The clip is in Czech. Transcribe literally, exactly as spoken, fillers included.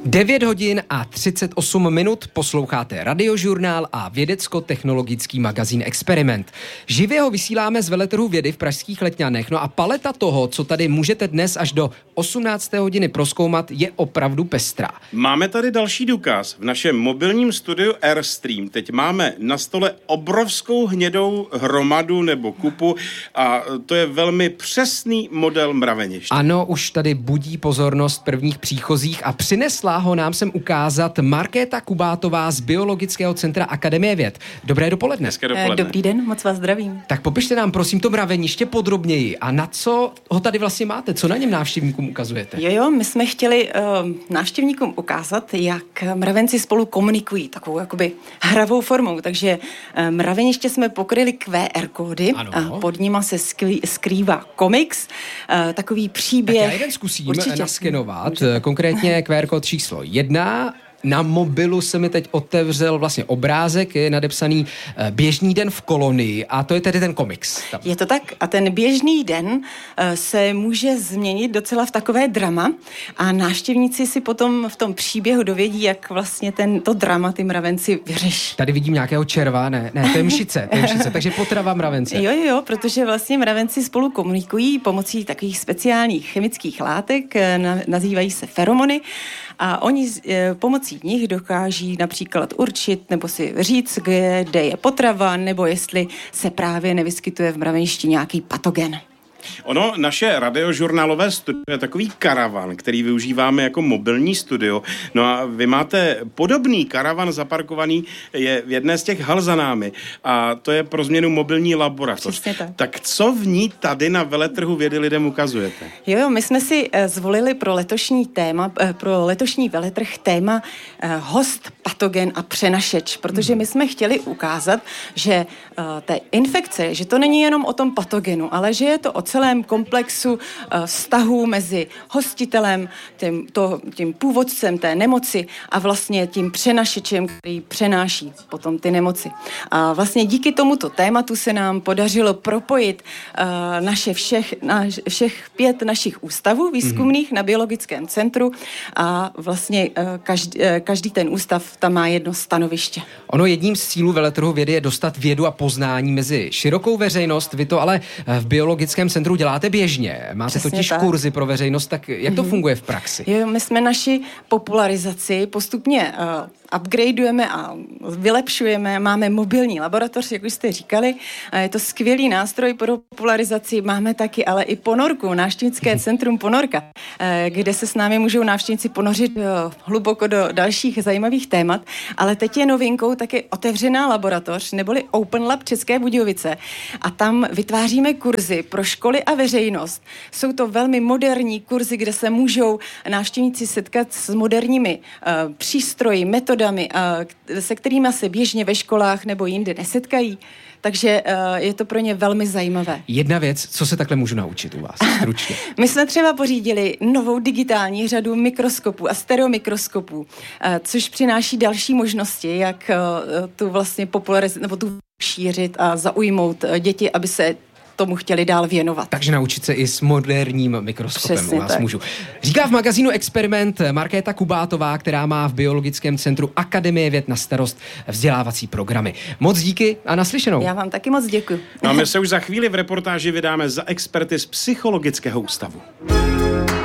devět hodin a třicet osm minut posloucháte Radiožurnál a vědecko-technologický magazín Experiment. Živě ho vysíláme z veletrhu vědy v pražských Letňanech. No a paleta toho, co tady můžete dnes až do osmnácté hodiny prozkoumat, je opravdu pestrá. Máme tady další důkaz. V našem mobilním studiu Airstream teď máme na stole obrovskou hnědou hromadu nebo kupu a to je velmi přesný model mraveniště. Ano, už tady budí pozornost prvních příchozích a přinesla ho nám sem ukázat Markéta Kubátová z Biologického centra Akademie věd. Dobré dopoledne. dopoledne. Dobrý den, moc vás zdravím. Tak popište nám prosím to mraveniště podrobněji a na co ho tady vlastně máte, co na něm návštěvníkům ukazujete? Jo, jo, my jsme chtěli uh, návštěvníkům ukázat, jak mravenci spolu komunikují takovou jakoby hravou formou, takže uh, mraveniště jsme pokryli Q R kódy a pod nima se skví, skrývá komiks, uh, takový příběh. Tak já jeden zkusím Určitě. naskenovat, konkrétně Q R kód číslo jedna. Na mobilu se mi teď otevřel vlastně obrázek, je nadepsaný Běžný den v kolonii a to je tedy ten komiks. Tam. Je to tak a ten běžný den uh, se může změnit docela v takové drama a návštěvníci si potom v tom příběhu dovědí, jak vlastně ten, to drama ty mravenci vyřeší. Tady vidím nějakého červa, ne, ne, to je mšice, to je mšice, takže potrava mravence. Jo, jo, protože vlastně mravenci spolu komunikují pomocí takových speciálních chemických látek, na, nazývají se feromony a oni e, pomocí nich dokáží například určit nebo si říct, kde je potrava, nebo jestli se právě nevyskytuje v mraveništi nějaký patogen. Ono, naše radiožurnálové studio je takový karavan, který využíváme jako mobilní studio. No a vy máte podobný karavan zaparkovaný je v jedné z těch hal za námi a to je pro změnu mobilní laboratoř. Tak. tak co v ní tady na veletrhu vědy lidem ukazujete? Jo, jo, my jsme si uh, zvolili pro letošní téma, uh, pro letošní veletrh téma uh, host, patogen a přenašeč, protože my jsme chtěli ukázat, že uh, té infekce, že to není jenom o tom patogenu, ale že je to o celém komplexu uh, vztahů mezi hostitelem, tím, to, tím původcem té nemoci a vlastně tím přenašečem, který přenáší potom ty nemoci. A vlastně díky tomuto tématu se nám podařilo propojit uh, naše všech, naš, všech pět našich ústavů výzkumných mm-hmm. na Biologickém centru a vlastně uh, každý, uh, každý ten ústav tam má jedno stanoviště. Ono jedním z cílů veletrhu vědy je dostat vědu a poznání mezi širokou veřejnost. Vy to ale v Biologickém centru děláte běžně. Máte Přesně totiž tak. kurzy pro veřejnost, tak jak to funguje v praxi? Jo, my jsme naši popularizaci postupně uh, upgradeujeme a vylepšujeme. Máme mobilní laboratoř, jak už jste říkali. Je to skvělý nástroj pro popularizaci. Máme taky ale i ponorku, návštěvnické centrum Ponorka, kde se s námi můžou návštěvníci ponořit hluboko do dalších zajímavých témat. Ale teď je novinkou také otevřená laboratoř, neboli Open Lab České Budějovice. A tam vytváříme kurzy pro školy a veřejnost. Jsou to velmi moderní kurzy, kde se můžou návštěvníci setkat s moderními uh, přístroji, metodami, uh, se kterými se běžně ve školách nebo jinde nesetkají. Takže uh, je to pro ně velmi zajímavé. Jedna věc, co se takhle můžu naučit u vás? Stručně. My jsme třeba pořídili novou digitální řadu mikroskopů a stereomikroskopů, uh, což přináší další možnosti, jak uh, tu vlastně popularizaci nebo tu šířit a zaujmout uh, děti, aby se tomu chtěli dál věnovat. Takže naučit se i s moderním mikroskopem. Přesně u vás tak. můžu. Říká v magazínu Experiment Markéta Kubátová, která má v Biologickém centru Akademie věd na starost vzdělávací programy. Moc díky a naslyšenou. Já vám taky moc děkuji. No a my se už za chvíli v reportáži vydáme za experty z Psychologického ústavu.